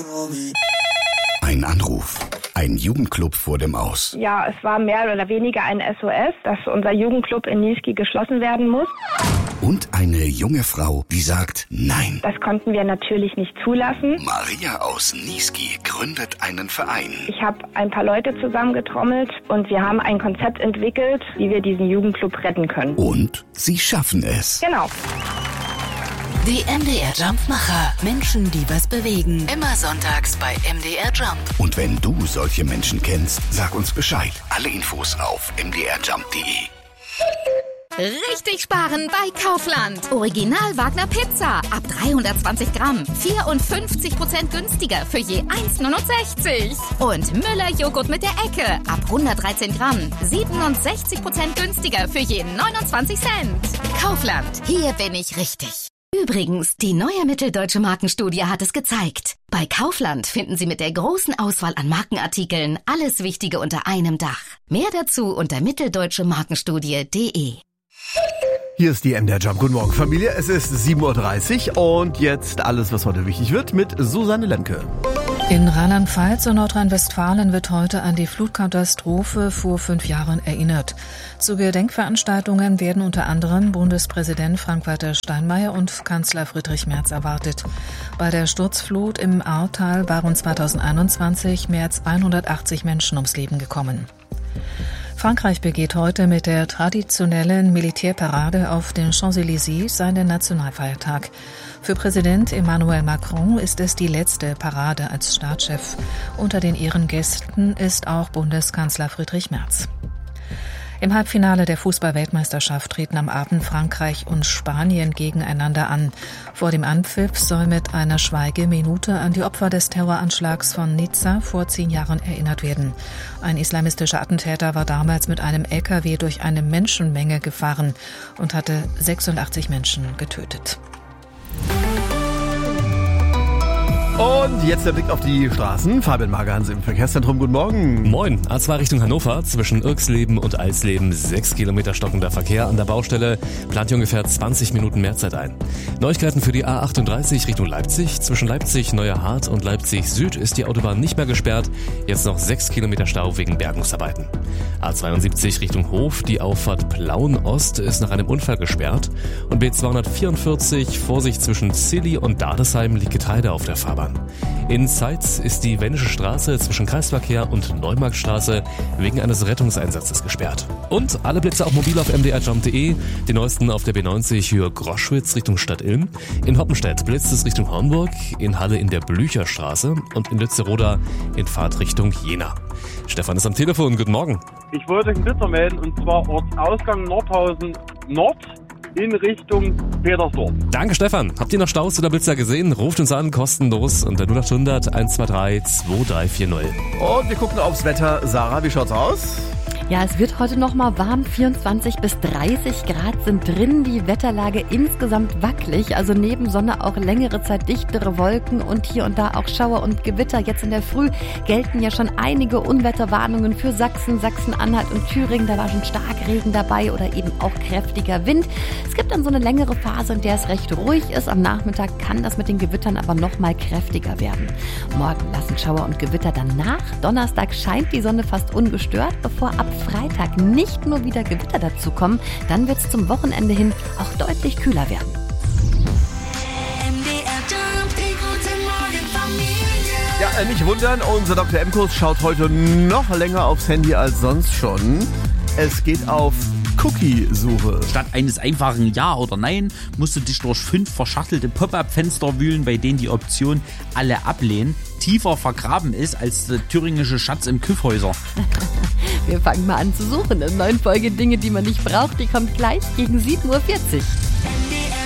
Ein Anruf. Ein Jugendclub vor dem Aus. Ja, es war mehr oder weniger ein SOS, dass unser Jugendclub in Niesky geschlossen werden muss. Und eine junge Frau, die sagt Nein. Das konnten wir natürlich nicht zulassen. Maria aus Niesky gründet einen Verein. Ich habe ein paar Leute zusammengetrommelt und wir haben ein Konzept entwickelt, wie wir diesen Jugendclub retten können. Und sie schaffen es. Genau. Die MDR Jump-Macher. Menschen, die was bewegen. Immer sonntags bei MDR Jump. Und wenn du solche Menschen kennst, sag uns Bescheid. Alle Infos auf mdrjump.de. Richtig sparen bei Kaufland. Original Wagner Pizza. Ab 320 Gramm. 54% günstiger für je 1,69. Und Müller Joghurt mit der Ecke. Ab 113 Gramm. 67% günstiger für je 29 Cent. Kaufland. Hier bin ich richtig. Übrigens, die neue Mitteldeutsche Markenstudie hat es gezeigt. Bei Kaufland finden Sie mit der großen Auswahl an Markenartikeln alles Wichtige unter einem Dach. Mehr dazu unter mitteldeutschemarkenstudie.de. Hier ist die MDR Jump. Guten Morgen, Familie. Es ist 7.30 Uhr und jetzt alles, was heute wichtig wird, mit Susanne Lemke. In Rheinland-Pfalz und Nordrhein-Westfalen wird heute an die Flutkatastrophe vor 5 Jahren erinnert. Zu Gedenkveranstaltungen werden unter anderem Bundespräsident Frank-Walter Steinmeier und Kanzler Friedrich Merz erwartet. Bei der Sturzflut im Ahrtal waren 2021 mehr als 180 Menschen ums Leben gekommen. Frankreich begeht heute mit der traditionellen Militärparade auf den Champs-Élysées seinen Nationalfeiertag. Für Präsident Emmanuel Macron ist es die letzte Parade als Staatschef. Unter den Ehrengästen ist auch Bundeskanzler Friedrich Merz. Im Halbfinale der Fußball-Weltmeisterschaft treten am Abend Frankreich und Spanien gegeneinander an. Vor dem Anpfiff soll mit einer Schweigeminute an die Opfer des Terroranschlags von Nizza vor 10 Jahren erinnert werden. Ein islamistischer Attentäter war damals mit einem LKW durch eine Menschenmenge gefahren und hatte 86 Menschen getötet. Und jetzt der Blick auf die Straßen. Fabian Magerhans im Verkehrszentrum. Guten Morgen. Moin. A2 Richtung Hannover. Zwischen Irksleben und Eisleben 6 Kilometer stockender Verkehr an der Baustelle. Plant ungefähr 20 Minuten mehr Zeit ein. Neuigkeiten für die A38 Richtung Leipzig. Zwischen Leipzig Neuerhardt und Leipzig Süd ist die Autobahn nicht mehr gesperrt. Jetzt noch 6 Kilometer Stau wegen Bergungsarbeiten. A72 Richtung Hof. Die Auffahrt Plauen Ost ist nach einem Unfall gesperrt. Und B244 Vorsicht zwischen Zilli und Dadesheim liegt Getreide auf der Fahrbahn. In Zeitz ist die Wendische Straße zwischen Kreisverkehr und Neumarktstraße wegen eines Rettungseinsatzes gesperrt. Und alle Blitze auch mobil auf mdrjump.de. Die neuesten auf der B90 Höhe Groschwitz Richtung Stadt Ilm. In Hoppenstedt blitzt es Richtung Hornburg, in Halle in der Blücherstraße und in Lützeroda in Fahrtrichtung Jena. Stefan ist am Telefon. Guten Morgen. Ich wollte euch einen Blitzer melden, und zwar Ortsausgang Nordhausen Nord in Richtung Petersdorf. Danke, Stefan. Habt ihr noch Staus oder Blitzer gesehen? Ruft uns an, kostenlos unter 0800 123 2340. Und wir gucken aufs Wetter. Sarah, wie schaut's aus? Ja, es wird heute noch mal warm. 24 bis 30 Grad sind drin. Die Wetterlage insgesamt wackelig. Also neben Sonne auch längere Zeit dichtere Wolken und hier und da auch Schauer und Gewitter. Jetzt in der Früh gelten ja schon einige Unwetterwarnungen für Sachsen, Sachsen-Anhalt und Thüringen. Da war schon Starkregen dabei oder eben auch kräftiger Wind. Es gibt dann so eine längere Phase, in der es recht ruhig ist. Am Nachmittag kann das mit den Gewittern aber noch mal kräftiger werden. Morgen lassen Schauer und Gewitter dann nach. Donnerstag scheint die Sonne fast ungestört, bevor ab Freitag nicht nur wieder Gewitter dazukommen, dann wird es zum Wochenende hin auch deutlich kühler werden. Ja, nicht wundern, unser Dr. M-Kurs schaut heute noch länger aufs Handy als sonst schon. Es geht auf Cookie-Suche. Statt eines einfachen Ja oder Nein musst du dich durch 5 verschachtelte Pop-up-Fenster wühlen, bei denen die Option alle ablehnen tiefer vergraben ist als der thüringische Schatz im Kyffhäuser. Wir fangen mal an zu suchen. Eine neue Folge Dinge, die man nicht braucht, die kommt gleich gegen 7.40 Uhr.